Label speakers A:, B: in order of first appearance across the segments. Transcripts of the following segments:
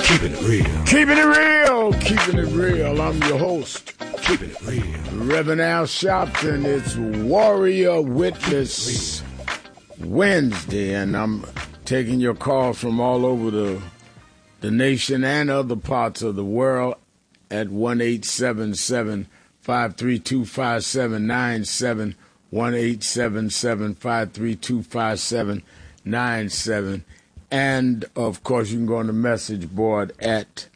A: Keeping it real.
B: Keeping it real. Keeping it real. I'm your host.
A: Keeping it real.
B: Reverend Al Sharpton. It's Warrior Witness Wednesday, and I'm taking your calls from all over the nation and other parts of the world at 1-877-532-5797, 1-877-532-5797. And, of course, you can go on the message board at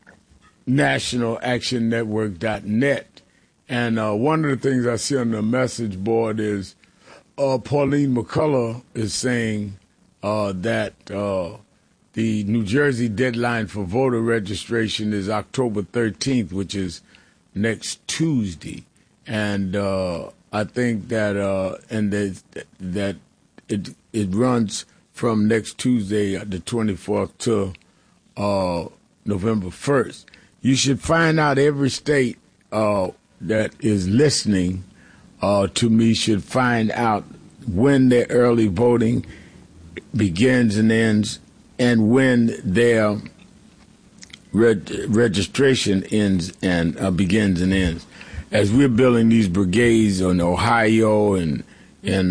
B: nationalactionnetwork.net. And one of the things I see on the message board is Pauline McCullough is saying that the New Jersey deadline for voter registration is October 13th, which is next Tuesday. And I think that that it runs from next Tuesday, the 24th, to November 1st. You should find out every state that is listening to me should find out when their early voting begins and ends and when their registration ends and begins and ends. As we're building these brigades in Ohio and in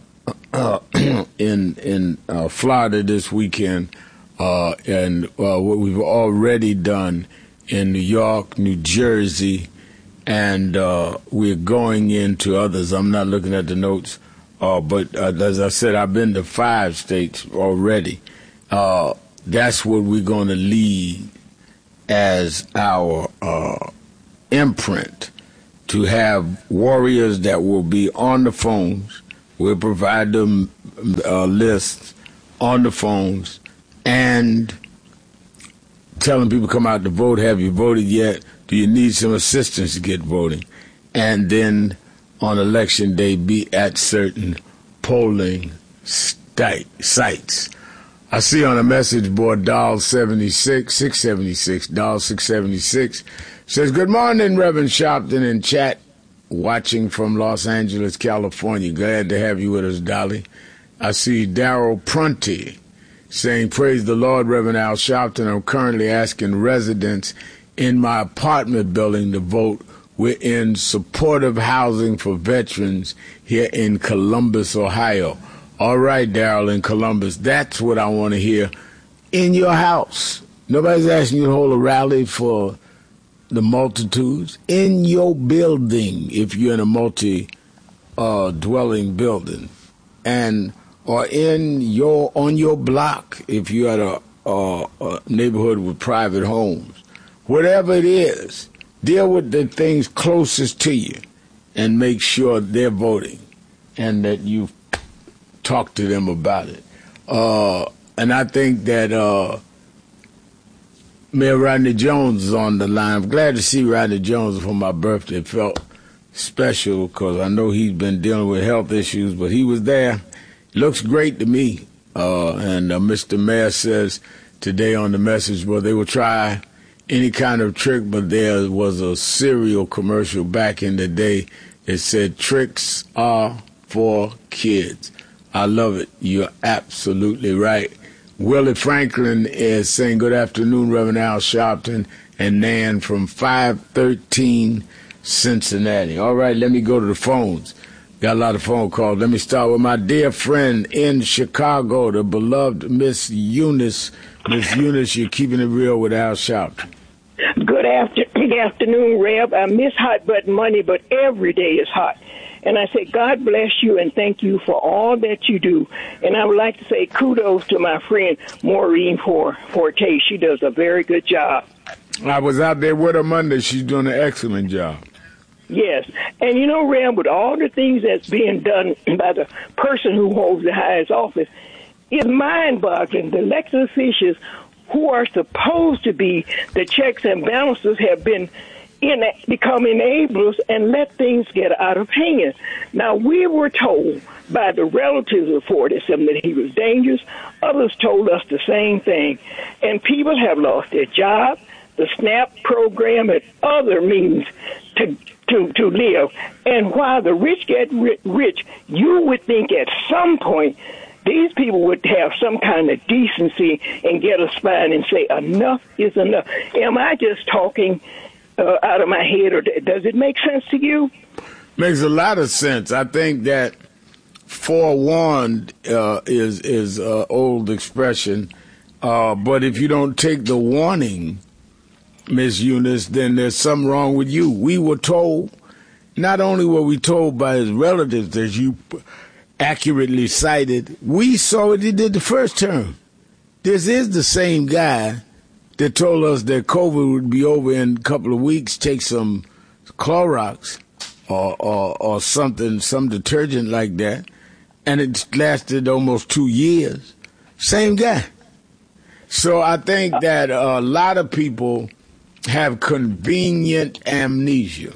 B: Florida this weekend, and what we've already done in New York, New Jersey, and we're going into others. I'm not looking at the notes, but as I said, I've been to 5 states already. That's what we're going to lead as our imprint, to have warriors that will be on the phones. We'll provide them lists on the phones and telling people come out to vote. Have you voted yet? Do you need some assistance to get voting? And then on election day, be at certain polling sites. I see on a message board, dial 676, dial 676, says, good morning, Reverend Sharpton in chat. Watching from Los Angeles, California. Glad to have you with us, Dolly. I see Darrell Prunty saying, praise the Lord, Reverend Al Sharpton. I'm currently asking residents in my apartment building to vote. We're in supportive housing for veterans here in Columbus, Ohio. All right, Darrell in Columbus, that's what I want to hear. In your house. Nobody's asking you to hold a rally for the multitudes. In your building, if you're in a multi-dwelling building, and or on your block, if you're at a neighborhood with private homes, whatever it is, deal with the things closest to you, and make sure they're voting, and that you talk to them about it. And I think that Mayor Rodney Jones is on the line. I'm glad to see Rodney Jones for my birthday. It felt special because I know he's been dealing with health issues, but he was there. Looks great to me. And Mr. Mayor says today on the message, well, they will try any kind of trick, but there was a cereal commercial back in the day that said tricks are for kids. I love it. You're absolutely right. Willie Franklin is saying, good afternoon, Reverend Al Sharpton and Nan from 513 Cincinnati. All right, let me go to the phones. Got a lot of phone calls. Let me start with my dear friend in Chicago, the beloved Miss Eunice. Miss Eunice, you're keeping it real with Al Sharpton.
C: Good afternoon, Reb. I miss Hot Button Monday, but every day is hot. And I say, God bless you and thank you for all that you do. And I would like to say kudos to my friend Maureen Forte. She does a very good job.
B: I was out there with her Monday. She's doing an excellent job.
C: Yes. And you know, Ram, with all the things that's being done by the person who holds the highest office, it's mind-boggling. The elected officials who are supposed to be the checks and balances have become enablers and let things get out of hand. Now, we were told by the relatives of 47 that he was dangerous. Others told us the same thing. And people have lost their job, the SNAP program, and other means to live. And while the rich get rich, you would think at some point these people would have some kind of decency and get a spine and say, enough is enough. Am I just talking out of my head, or does it make sense to you?
B: Makes a lot of sense. I think that forewarned is old expression, but if you don't take the warning, Miss Eunice, then there's something wrong with you. We were told, not only were we told by his relatives, as you accurately cited, we saw what he did the first term. This is the same guy that told us that COVID would be over in a couple of weeks. Take some Clorox or something, some detergent like that, and it lasted almost 2 years. Same guy. So I think that a lot of people have convenient amnesia.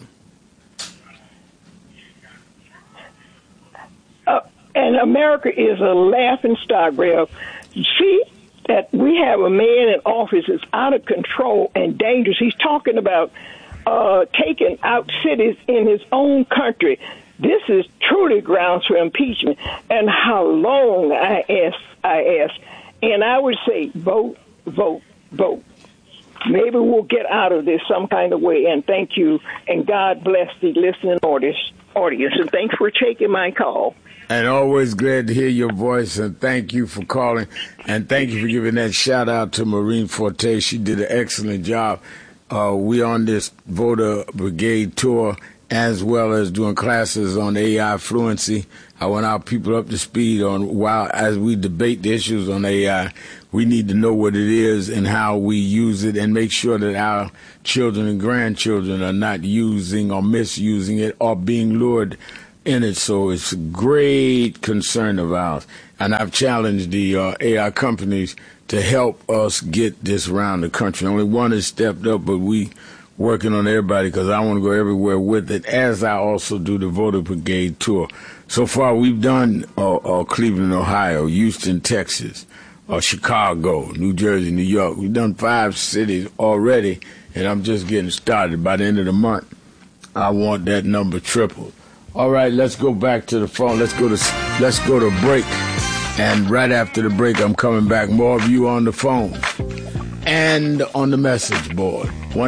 C: And America is a laughing stock, Rev. See that we have a man in office that's out of control and dangerous. He's talking about taking out cities in his own country. This is truly grounds for impeachment. And how long, I ask. And I would say vote, vote, vote. Maybe we'll get out of this some kind of way. And thank you. And God bless the listening audience. And thanks for taking my call.
B: And always glad to hear your voice, and thank you for calling, and thank you for giving that shout-out to Maureen Forte. She did an excellent job. We on this voter brigade tour, as well as doing classes on AI fluency. I want our people up to speed on as we debate the issues on AI, we need to know what it is and how we use it, and make sure that our children and grandchildren are not using or misusing it or being lured in it. So it's a great concern of ours. And I've challenged the AI companies to help us get this around the country. Only one has stepped up, but we working on everybody because I want to go everywhere with it, as I also do the voter brigade tour. So far, we've done Cleveland, Ohio, Houston, Texas, Chicago, New Jersey, New York. We've done 5 cities already, and I'm just getting started. By the end of the month, I want that number tripled. All right, let's go back to the phone. Let's go to break. And right after the break, I'm coming back. More of you on the phone and on the message board.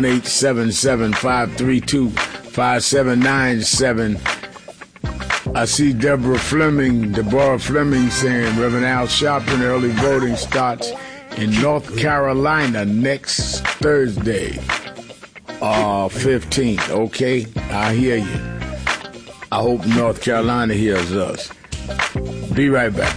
B: 1-877-532-5797. I see Deborah Fleming saying, Reverend Al Sharpton, early voting starts in North Carolina next Thursday, 15th. Okay, I hear you. I hope North Carolina hears us. Be right back.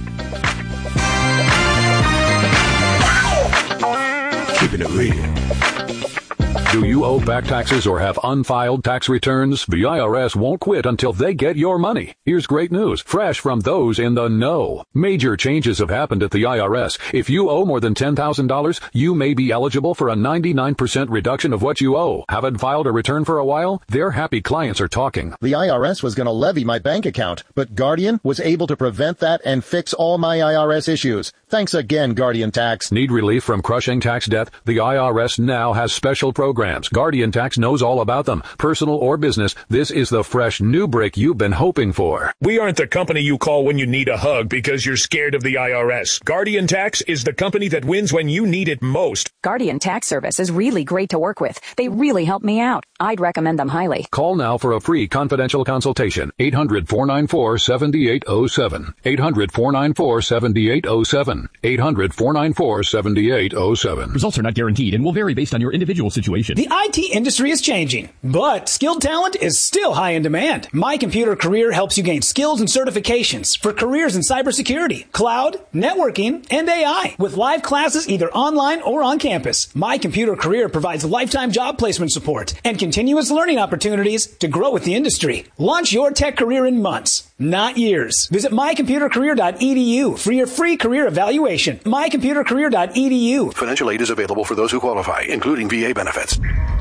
A: Keeping it real. Do you owe back taxes or have unfiled tax returns? The IRS won't quit until they get your money. Here's great news, fresh from those in the know. Major changes have happened at the IRS. If you owe more than $10,000, you may be eligible for a 99% reduction of what you owe. Haven't filed a return for a while? Their happy clients are talking.
D: The IRS was going to levy my bank account, but Guardian was able to prevent that and fix all my IRS issues. Thanks again, Guardian Tax.
A: Need relief from crushing tax debt? The IRS now has special programs. Guardian Tax knows all about them. Personal or business, this is the fresh new break you've been hoping for.
E: We aren't the company you call when you need a hug because you're scared of the IRS. Guardian Tax is the company that wins when you need it most.
F: Guardian Tax Service is really great to work with. They really help me out. I'd recommend them highly.
A: Call now for a free confidential consultation. 800-494-7807. 800-494-7807. 800-494-7807.
G: Results are not guaranteed and will vary based on your individual situation.
H: The IT industry is changing, but skilled talent is still high in demand. My Computer Career helps you gain skills and certifications for careers in cybersecurity, cloud, networking, and AI. With live classes either online or on campus, My Computer Career provides lifetime job placement support and continuous learning opportunities to grow with the industry. Launch your tech career in months, not years. Visit mycomputercareer.edu for your free career evaluation. mycomputercareer.edu.
I: Financial aid is available for those who qualify, including VA benefits.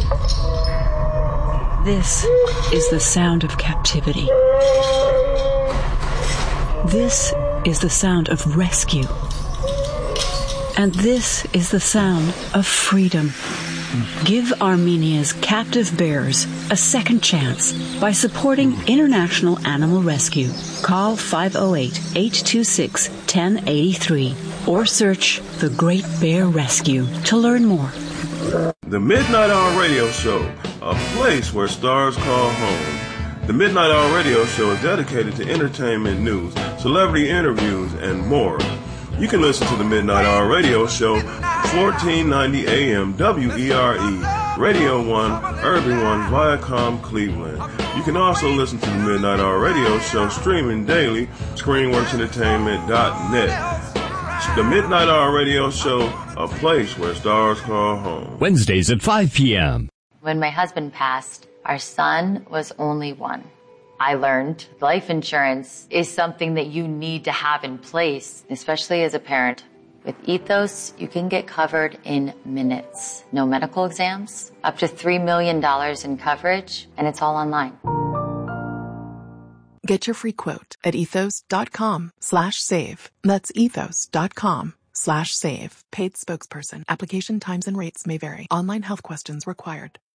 J: This is the sound of captivity. This is the sound of rescue. And this is the sound of freedom. Give Armenia's captive bears a second chance by supporting International Animal Rescue. Call 508-826-1083 or search The Great Bear Rescue to learn more.
K: The Midnight Hour Radio Show, a place where stars call home. The Midnight Hour Radio Show is dedicated to entertainment news, celebrity interviews, and more. You can listen to the Midnight Hour Radio Show, 1490 AM WERE, Radio 1, Urban 1, Viacom, Cleveland. You can also listen to the Midnight Hour Radio Show streaming daily, ScreenWorksEntertainment.net. The Midnight Hour Radio Show, a place where stars call home.
G: Wednesdays at 5 p.m.
L: When my husband passed, our son was only 1. I learned life insurance is something that you need to have in place, especially as a parent. With Ethos, you can get covered in minutes. No medical exams, up to $3 million in coverage, and it's all online.
M: Get your free quote at ethos.com/save. That's ethos.com/save. Paid spokesperson. Application times and rates may vary. Online health questions required.